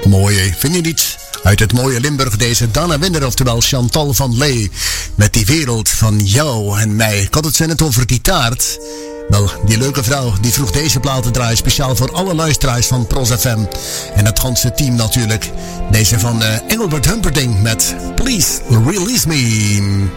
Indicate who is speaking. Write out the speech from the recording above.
Speaker 1: Mooi, vind je niet? Uit het mooie Limburg deze Dana Winner, oftewel Chantal van Lee. Met die wereld van jou en mij. Ik had het zo net over die taart. Wel, die leuke vrouw die vroeg deze plaat te draaien. Speciaal voor alle luisteraars van Pros FM. En het ganse team natuurlijk. Deze van Engelbert Humperdinck met Please Release Me.